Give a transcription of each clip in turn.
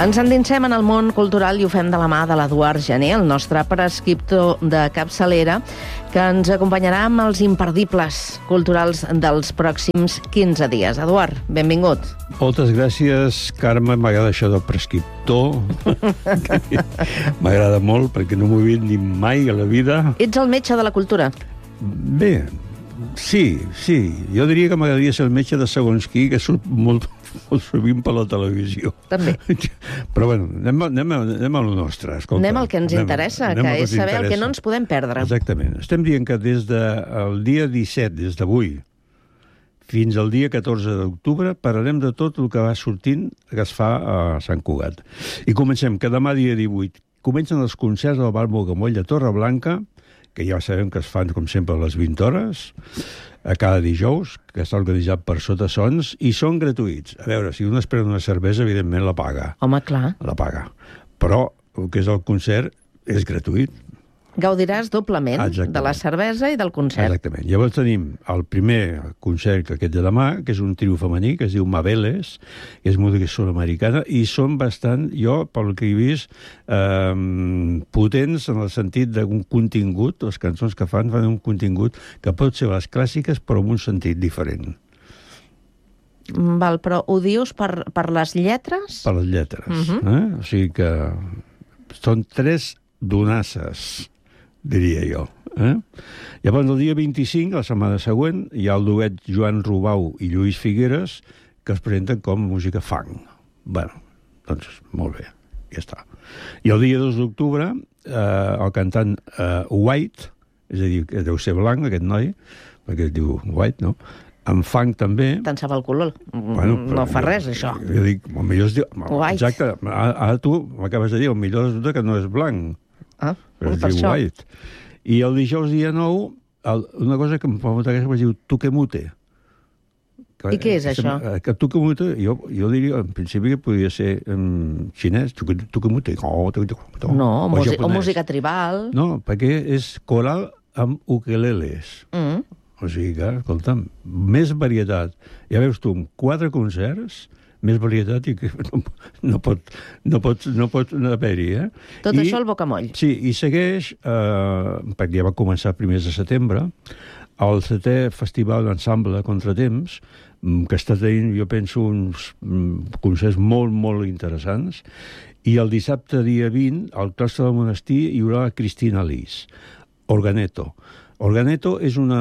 Ens endinsem en el món cultural i ho fem de la mà de l'Eduard Gené, el nostre prescriptor de capçalera, que ens acompanyarà amb els imperdibles culturals dels pròxims 15 dies. Eduard, benvingut. Moltes gràcies, Carme. M'agrada això del prescriptor. M'agrada molt, perquè no m'ho he dit ni mai a la vida. Ets el metge de la cultura. Bé, sí. Jo diria que m'agradaria ser el metge de segons qui, que surt molt sovint per la televisió. També. Però bueno, anem a lo nostre. Escolta, anem al que ens interessa, que és saber el que no ens podem perdre. Exactament. Estem dient que des del dia 17, des d'avui, fins al dia 14 d'octubre, parlarem de tot el que va sortint, que es fa a Sant Cugat. I comencem, que demà, dia 18, comencen els concerts del Bar Bocamoll de Torreblanca, que ja sabem que es fan, com sempre, a les 20 hores, a cada dijous, que està organitzat per Sota Sons, i són gratuïts. A veure, si un espera una cervesa, evidentment la paga. Home, clar. La paga. Però el que és el concert és gratuït. Gaudiràs doblement de la cervesa i del concert. Exactament. Llavors tenim el primer concert, aquest de demà, que és un trio femení, que es diu Mabeles, que és música sud-americana, i són bastant, jo, pel que he vist, potents en el sentit d'un contingut, les cançons que fan un contingut que pot ser les clàssiques, però en un sentit diferent. Val, però ho dius per les lletres? Per les lletres. O sigui que són 3 donasses, diria jo. Llavors, el dia 25, la setmana següent, hi ha el duet Joan Rubau i Lluís Figueres, que es presenten com música funk. Bueno, doncs, molt bé, ja està. I el dia 2 d'octubre, el cantant White, és a dir, deu ser blanc, aquest noi, perquè es diu White, no?, amb funk també. Te'n sap el color. Bueno, no fa res, això. Jo dic, el millor es diu... White. Exacte, ara tu m'acabes de dir, el millor resulta que no és blanc. Ah, però es diu White. I el dijous dia 9, una cosa que em fa molta gràcia, es diu Tukemute. I què és això? Que Tukemute, jo diria, en principi, que podria ser en xinès, Tukemute. No, o música tribal. No, perquè és coral amb ukeleles. O sigui que, escolta'm, més varietat. Ja veus tu, amb 4 concerts, més varietat i que no pot haver-hi, Tot això al Bocamoll. Sí, i segueix, perquè ja va començar a primers de setembre, el 7è Festival d'Ensemble de Contratemps, que està tenint, jo penso, uns concerts molt, molt interessants, i el dissabte, dia 20, al claustre del monestir, hi haurà Cristina Lis, Organeto. Organeto és un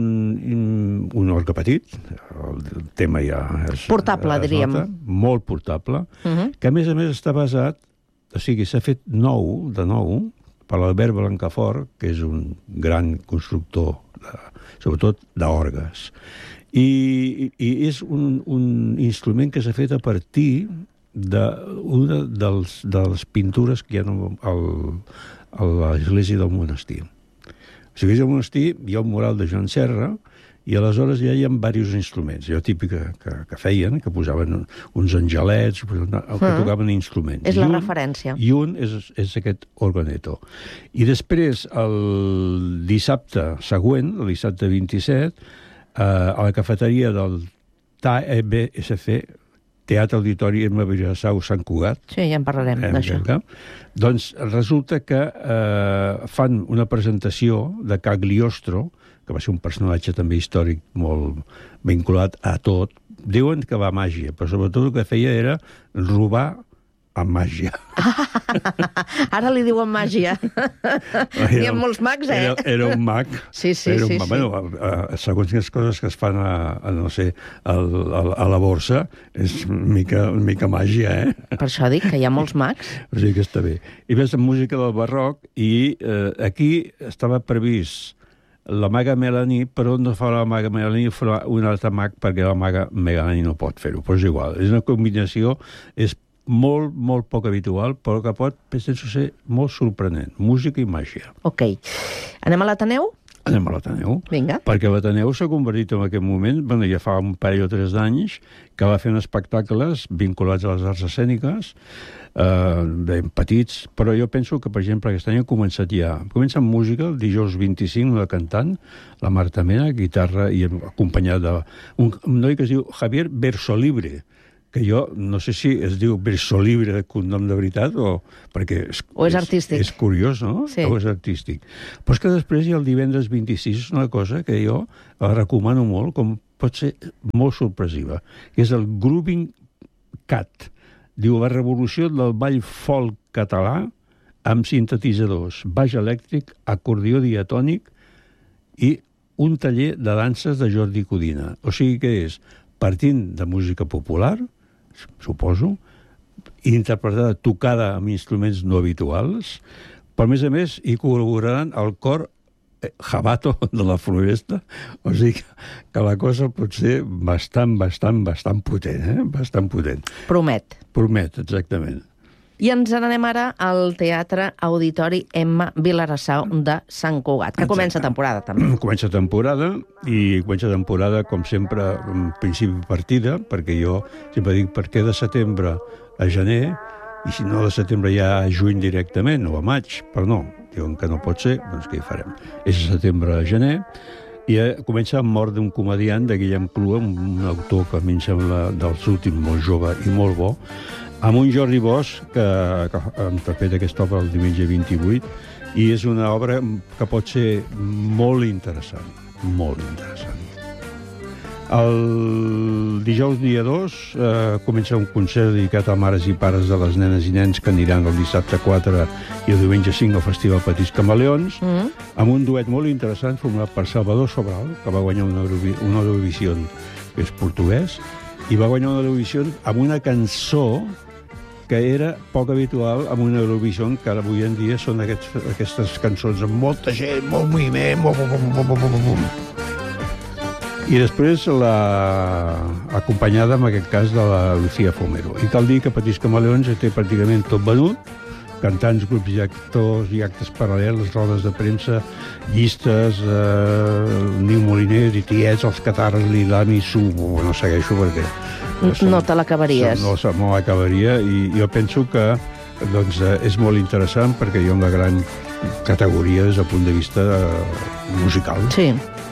orgue petit, el tema ja és... Portable, diríem. Molt portable, que a més està basat, o sigui, s'ha fet de nou, per l'Albert Blancafort, que és un gran constructor, sobretot d'orgues. I és un instrument que s'ha fet a partir d'una de les pintures que hi ha a l'església del monestir. A l'església del monestir hi ha un mural de Joan Serra i aleshores ja hi ha diversos instruments. Jo típic que feien, que posaven uns angelets, que tocaven instruments. És la referència. I un és aquest organeto. I després, el dissabte següent, el dissabte 27, a la cafeteria del TAEBSC, Teatre Auditori Emma Vilassau Sant Cugat. Sí, ja en parlarem d'això. Doncs resulta que fan una presentació de Cagliostro, que va ser un personatge també històric molt vinculat a tot. Diuen que va a màgia, però sobretot el que feia era robar amb màgia. Ara li diuen màgia. Hi ha molts mags, Era un mag. Sí. Bueno, segons les coses que es fan a la borsa, és una mica màgia, Per això dic que hi ha molts mags. O sigui que està bé. I ves amb música del barroc, i aquí estava previst la maga Melanie, però no fa la maga Melanie, farà un altre mag, perquè la maga Melanie no pot fer-ho. Però és igual, és una combinació, és molt, molt poc habitual, però que pot, penso ser, molt sorprenent. Música i màgia. Ok. Anem a l'Ateneu? Anem a l'Ateneu. Vinga. Perquè l'Ateneu s'ha convertit en aquest moment, ja fa un parell o 3 d'anys, que va fent espectacles vinculats a les arts escèniques, ben petits, però jo penso que, per exemple, aquest any ha començat ja. Comença amb música, el dijous 25, una cantant, la Marta Mena, guitarra, i acompanyada d'un noi que es diu Javier Versolibre, que jo no sé si es diu verso libre de cognom de veritat perquè és artístic. És curiós, no? Sí. O és artístic. Però és que després hi ha el divendres 26, és una cosa que jo la recomano molt, com pot ser molt sorpresiva, que és el Grooving Cat. Diu, la revolució del ball folk català amb sintetitzadors, baix elèctric, acordió diatònic i un taller de danses de Jordi Codina. O sigui que és partint de música popular, suposo, interpretada, tocada amb instruments no habituals, però a més hi col·laboraran el cor Jabato de la Floresta, o sigui que la cosa pot ser bastant potent, bastant potent. Promet, exactament. I ens n'anem ara al Teatre Auditori Emma Vilarassau de Sant Cugat, que comença temporada, també. Comença temporada, com sempre, en principi partida, perquè jo sempre dic per què de setembre a gener, i si no de setembre ja a juny directament, o a maig, però no, diuen que no pot ser, doncs què hi farem? És a setembre a gener, i comença amb Mort d'un comediant de Guillem Clua, un autor que a mi em sembla dels últims, molt jove i molt bo, amb un Jordi Bosch que interpreta aquesta obra el diumenge 28, i és una obra que pot ser molt interessant, molt interessant. El dijous dia 2 comença un concert dedicat a mares i pares de les nenes i nens que aniran el dissabte 4 i el diumenge 5 al Festival Petits Camaleons, amb un duet molt interessant format per Salvador Sobral, que va guanyar una Eurovisió, que és portuguès, i va guanyar una Eurovisió amb una cançó que era poc habitual amb una Eurovisió, que ara avui en dia són aquestes cançons amb molta gent, molt moviment, i després acompanyada, en aquest cas, de la Lucía Fomero. I cal dir que Petits Camaleons té pràcticament tot venut, cantants, grups i actors i actes paral·lels, rodes de premsa, llistes, Niu Moliner, i tiets, els catarres, l'Ilami, no segueixo perquè... No te l'acabaries. No me l'acabaria, i jo penso que és molt interessant perquè hi ha una gran categoria des del punt de vista musical. Sí.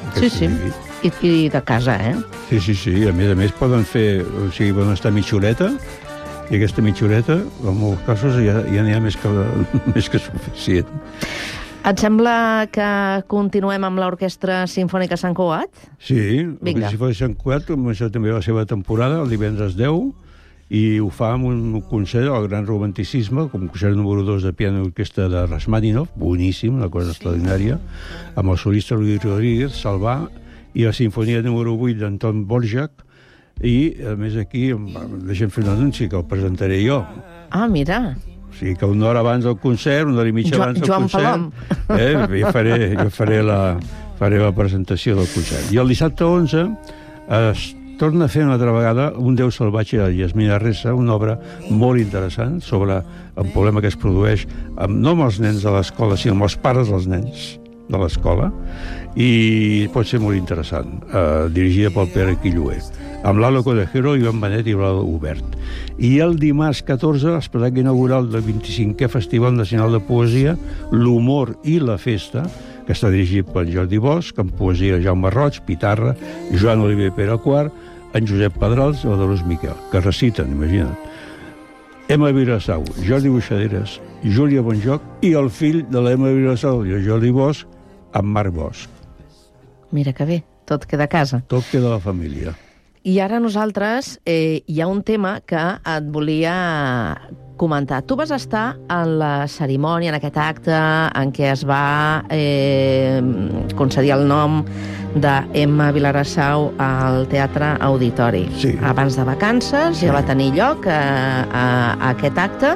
I de casa, Sí. A més poden fer, o sigui, poden estar mitja horeta, i aquesta mitja horeta, en molts casos, ja n'hi ha més que suficient. Et sembla que continuem amb l'Orquestra Simfònica Sant Cugat? Sí, l'Orquestra Simfònica Sant Cugat comença també la seva temporada, el divendres 10, i ho fa amb un concert del gran romanticisme, com concert número 2 de piano i orquestra de Rachmaninoff, boníssim, una cosa extraordinària, amb el solista Luis Rodríguez, Salvà, i la sinfonia número 8 d'Anton Dvořák, i, a més, aquí, deixem fer un anunci, que el presentaré jo. Ah, mira. O sigui que una hora abans del concert, una hora i mitja abans del concert... Jo faré la presentació del concert. I el dissabte 11 es torna a fer una altra vegada Un Déu salvatge de Yasmina Ressa, una obra molt interessant sobre el problema que es produeix no amb els nens de l'escola, sinó amb els pares dels nens de l'escola, i pot ser molt interessant, dirigida pel Pere Quillué, amb l'Alo Codejero, Ivan Benet i Blau Obert. I el dimarts 14, l'espectacle inaugural del 25è Festival Nacional de Poesia, L'humor i la festa, que està dirigit per Jordi Bosch, amb poesia de Jaume Roig, Pitarra, Joan Oliver Pere IV, en Josep Pedrals i la Dolors Miquel, que reciten, imagina't, Emma Vilarassau, Jordi Buixaderes, Júlia Bonjoc i el fill de l'Emma Vilarassau, Jordi Bosch, amb Marc Bosch. Mira que bé, tot queda a casa. Tot queda a la família. I ara nosaltres hi ha un tema que et volia comentar. Tu vas estar en la cerimònia, en aquest acte en què es va concedir el nom d'Emma Vilarassau al Teatre Auditori. Sí. Abans de vacances ja va tenir lloc aquest acte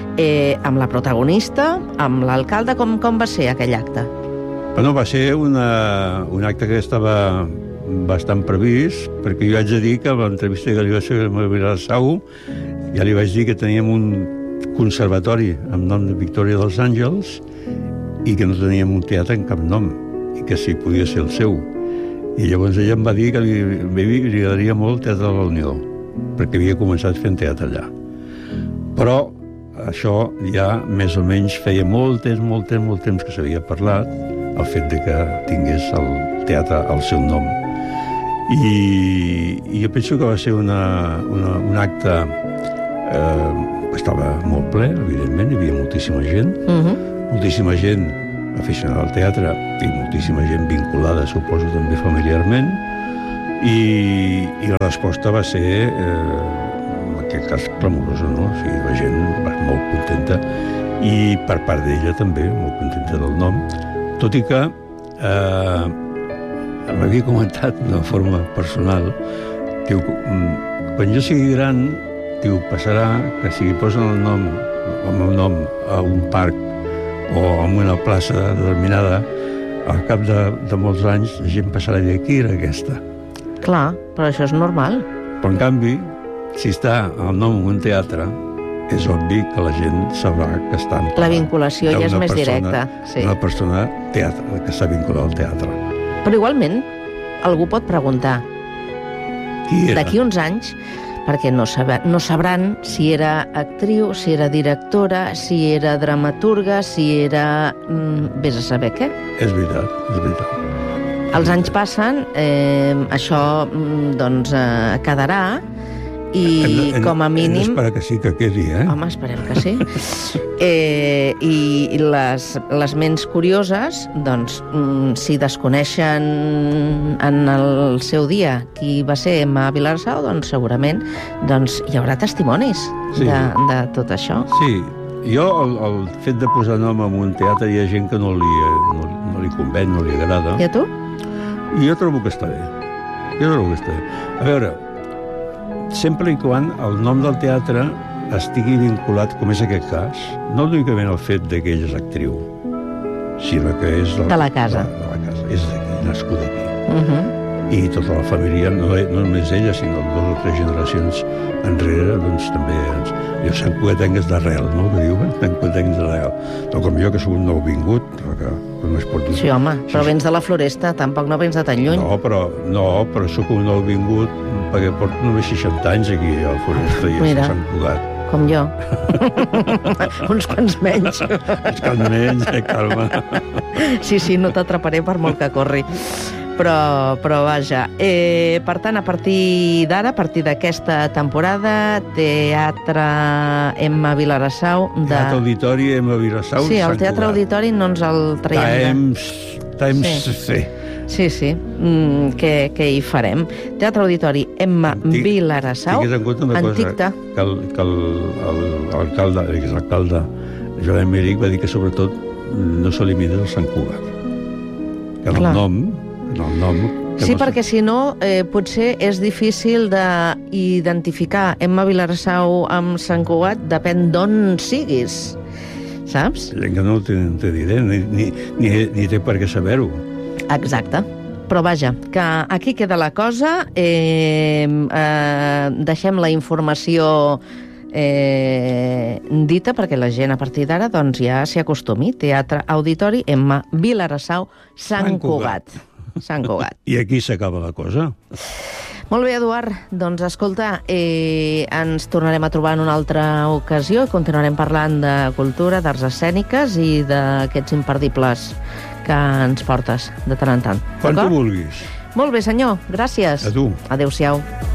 amb la protagonista, amb l'alcalde. Com va ser aquell acte? Bueno, va ser un acte que estava bastant previst, perquè jo haig de dir que a l'entrevista que li va fer a Vilarassau ja li vaig dir que teníem un conservatori amb nom de Victòria dels Àngels i que no teníem un teatre en cap nom, i que sí, podia ser el seu. I llavors ella em va dir que li agradaria molt el Teatre de la Unió, perquè havia començat fent teatre allà. Però això ja més o menys feia molt temps que s'havia parlat, el fet de que tingués el teatre al seu nom. I jo penso que va ser un acte que estava molt ple, evidentment, hi havia moltíssima gent, moltíssima gent aficionada al teatre i moltíssima gent vinculada, suposo, també familiarment, i la resposta va ser, en aquest cas, clamorosa, no? O sigui, la gent va molt contenta, i per part d'ella també, molt contenta del nom, tot i que m'havia comentat d'una forma personal, diu, quan jo sigui gran, diu, passarà que si posen el meu nom a un parc o en una plaça determinada, al cap de molts anys la gent passarà a dir qui era aquesta. Clar, però això és normal. Però en canvi, si està el nom en un teatre, és obvi que la gent sabrà que està en La vinculació ja és més directa. Sí. Una persona teatre, que està vinculada al teatre. Però igualment, algú pot preguntar Qui era? d'aquí uns anys, perquè no sabran si era actriu, si era directora, si era dramaturga, si era... vés a saber què. És veritat, és veritat. Els anys passen, això doncs quedarà, i com a mínim... Hem d'esperar que sí que quedi, eh? Home, esperem que sí. I les ments curioses, doncs, si desconeixen en el seu dia qui va ser Emma Vilarsau, doncs segurament doncs, hi haurà testimonis de tot això. Sí, jo el fet de posar nom en un teatre hi ha gent que no li conven, no li agrada. I a tu? I jo trobo que està bé. A veure, sempre i quan el nom del teatre estigui vinculat, com és aquest cas, no únicament el fet que ella és actriu, sinó que és... De la casa. De la casa, és d'aquí, nascuda aquí. I tota la família, no només ella, sinó 2 o 3 generacions enrere, doncs també Sant Cugatengues d'arrel, no?, que diuen, Sant Cugatengues d'arrel. No com jo, que soc un nouvingut, que només pot dir... Sí, home, però vens de la Floresta, tampoc no vens de tan lluny. No, però soc un nouvingut perquè porto només 60 anys aquí a la Floresta i a Sant Cugat. Com jo. Uns quants menys. Uns quants menys, calma. Sí, no t'atraparé per molt que corri. Però vaja. Per tant, a partir d'ara, a partir d'aquesta temporada, Teatre Emma Vilarsau... Teatre Auditori Emma Vilarsau. Sí, el Teatre Auditori no ens el traiem. Sí, què hi farem? Teatre Auditori Emma Vilarsau. Tingues en compte una cosa, que l'exalcalde Joan Emmerich va dir que sobretot no s'elimina el Sant Cugat. Que el nom... Sí, perquè si no, potser és difícil d'identificar Emma Vilarsau amb Sant Cugat, depèn d'on siguis, saps? Gent que no té idea, ni té per què saber-ho. Exacte. Però vaja, que aquí queda la cosa, deixem la informació dita perquè la gent a partir d'ara doncs ja s'hi acostumi. Teatre Auditori Emma Vilarsau, Sant Cugat. I aquí s'acaba la cosa. Molt bé, Eduard. Doncs escolta, ens tornarem a trobar en una altra ocasió i continuarem parlant de cultura, d'arts escèniques i d'aquests imperdibles que ens portes de tant en tant. Quan tu vulguis. Molt bé, senyor. Gràcies. A tu. Adéu-siau.